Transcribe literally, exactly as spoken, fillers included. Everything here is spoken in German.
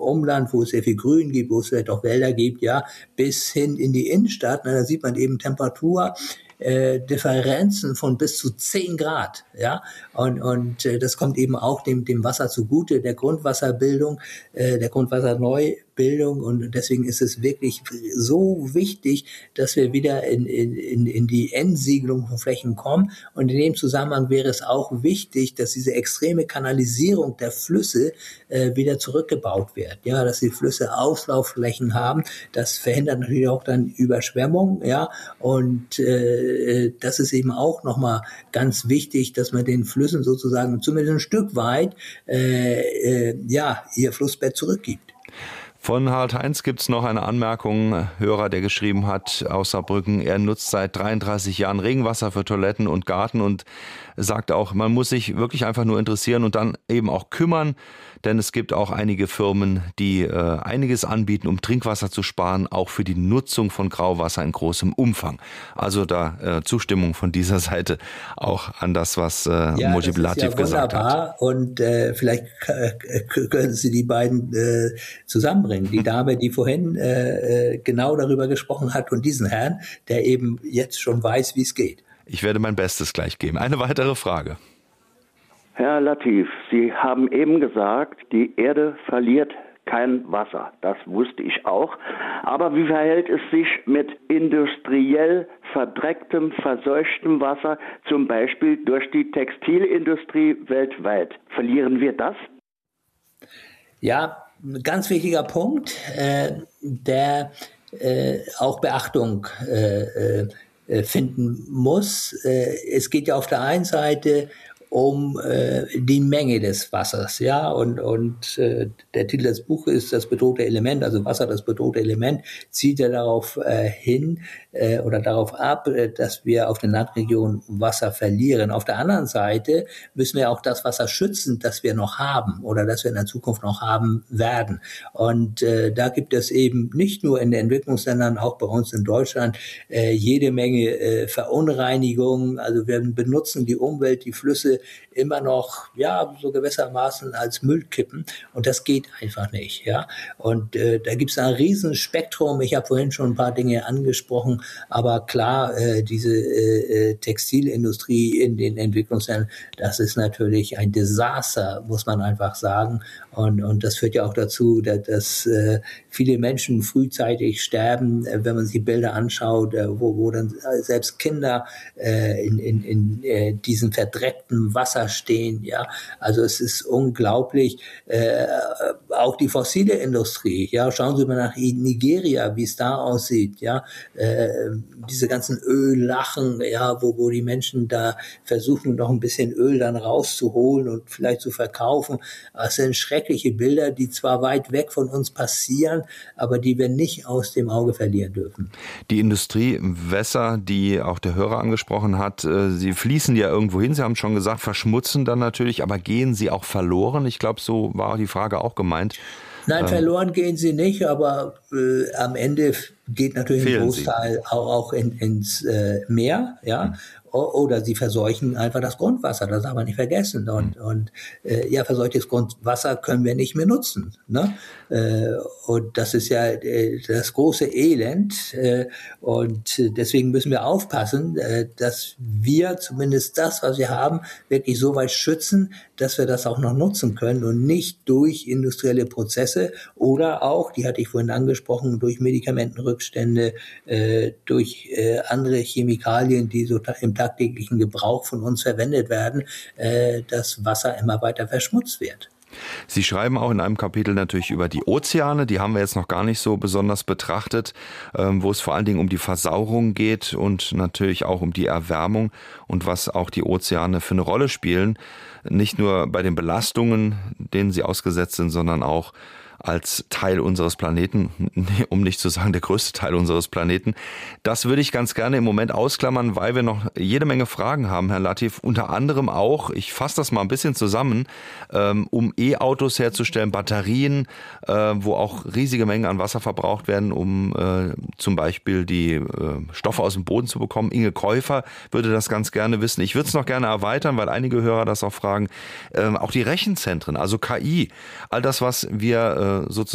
Umland, wo es sehr viel Grün gibt, wo es vielleicht auch Wälder gibt, ja, bis hin in die Innenstadt. Na, da sieht man eben Temperatur, Äh, Differenzen von bis zu zehn Grad, ja, und, und äh, das kommt eben auch dem, dem Wasser zugute, der Grundwasserbildung, äh, der Grundwasserneubildung, und deswegen ist es wirklich so wichtig, dass wir wieder in, in, in die Entsiegelung von Flächen kommen, und in dem Zusammenhang wäre es auch wichtig, dass diese extreme Kanalisierung der Flüsse äh, wieder zurückgebaut wird, ja, dass die Flüsse Auslaufflächen haben. Das verhindert natürlich auch dann Überschwemmung, ja, und äh, das ist eben auch nochmal ganz wichtig, dass man den Flüssen sozusagen zumindest ein Stück weit äh, äh, ja, ihr Flussbett zurückgibt. Von Harald Heinz gibt es noch eine Anmerkung. Hörer, der geschrieben hat aus Saarbrücken, er nutzt seit dreiunddreißig Jahren Regenwasser für Toiletten und Garten und sagt auch, man muss sich wirklich einfach nur interessieren und dann eben auch kümmern, denn es gibt auch einige Firmen, die äh, einiges anbieten, um Trinkwasser zu sparen, auch für die Nutzung von Grauwasser in großem Umfang. Also da äh, Zustimmung von dieser Seite auch an das, was äh, ja, Mujib Latif ja gesagt hat. Und äh, vielleicht äh, können Sie die beiden äh, zusammenbringen. Die Dame, die vorhin äh, genau darüber gesprochen hat, und diesen Herrn, der eben jetzt schon weiß, wie es geht. Ich werde mein Bestes gleich geben. Eine weitere Frage. Herr Latif, Sie haben eben gesagt, die Erde verliert kein Wasser. Das wusste ich auch. Aber wie verhält es sich mit industriell verdrecktem, verseuchtem Wasser, zum Beispiel durch die Textilindustrie weltweit? Verlieren wir das? Ja, ein ganz wichtiger Punkt, äh, der äh, auch Beachtung äh, äh, finden muss. Äh, es geht ja auf der einen Seite um äh, die Menge des Wassers, ja, und und äh, der Titel des Buches ist das bedrohte Element, also Wasser, das bedrohte Element, zielt ja darauf äh, hin äh, oder darauf ab, äh, dass wir auf den Landregionen Wasser verlieren. Auf der anderen Seite müssen wir auch das Wasser schützen, das wir noch haben oder das wir in der Zukunft noch haben werden. Und äh, da gibt es eben nicht nur in den Entwicklungsländern, auch bei uns in Deutschland, äh, jede Menge äh, Verunreinigungen. Also wir benutzen die Umwelt, die Flüsse immer noch, ja, so gewissermaßen als Müllkippen, und das geht einfach nicht, ja. Und äh, da gibt es ein riesen Spektrum. Ich habe vorhin schon ein paar Dinge angesprochen, aber klar, äh, diese äh, Textilindustrie in den Entwicklungsländern, das ist natürlich ein Desaster, muss man einfach sagen. Und, und das führt ja auch dazu, dass, dass äh, viele Menschen frühzeitig sterben, äh, wenn man sich die Bilder anschaut, äh, wo, wo dann selbst Kinder äh, in, in, in äh, diesen verdreckten Wasser stehen. Ja, also es ist unglaublich. Äh, auch die fossile Industrie. Ja, schauen Sie mal nach Nigeria, wie es da aussieht. Ja, äh, diese ganzen Öllachen, ja, wo, wo die Menschen da versuchen, noch ein bisschen Öl dann rauszuholen und vielleicht zu verkaufen. Das sind schreckliche Bilder, die zwar weit weg von uns passieren, aber die wir nicht aus dem Auge verlieren dürfen. Die Industriewässer, die auch der Hörer angesprochen hat, sie fließen ja irgendwo hin. Sie haben schon gesagt, verschmutzen dann natürlich, aber gehen sie auch verloren? Ich glaube, so war die Frage auch gemeint. Nein, ähm, verloren gehen sie nicht, aber äh, am Ende geht natürlich ein Großteil auch, auch in, ins äh, Meer, ja. Hm. Oder sie verseuchen einfach das Grundwasser, das darf man nicht vergessen. Und, und äh, ja, verseuchtes Grundwasser können wir nicht mehr nutzen. Ne? Äh, und das ist ja äh, das große Elend. Äh, und deswegen müssen wir aufpassen, äh, dass wir zumindest das, was wir haben, wirklich so weit schützen, dass wir das auch noch nutzen können und nicht durch industrielle Prozesse oder auch, die hatte ich vorhin angesprochen, durch Medikamentenrückstände, äh, durch äh, andere Chemikalien, die so im tagtäglichen Gebrauch von uns verwendet werden, äh, dass Wasser immer weiter verschmutzt wird. Sie schreiben auch in einem Kapitel natürlich über die Ozeane, die haben wir jetzt noch gar nicht so besonders betrachtet, ähm, wo es vor allen Dingen um die Versauerung geht und natürlich auch um die Erwärmung und was auch die Ozeane für eine Rolle spielen. Nicht nur bei den Belastungen, denen sie ausgesetzt sind, sondern auch als Teil unseres Planeten, um nicht zu sagen der größte Teil unseres Planeten. Das würde ich ganz gerne im Moment ausklammern, weil wir noch jede Menge Fragen haben, Herr Latif. Unter anderem auch, ich fasse das mal ein bisschen zusammen, um E-Autos herzustellen, Batterien, wo auch riesige Mengen an Wasser verbraucht werden, um zum Beispiel die Stoffe aus dem Boden zu bekommen. Inge Käufer würde das ganz gerne wissen. Ich würde es noch gerne erweitern, weil einige Hörer das auch fragen. Auch die Rechenzentren, also K I, all das, was wir sozusagen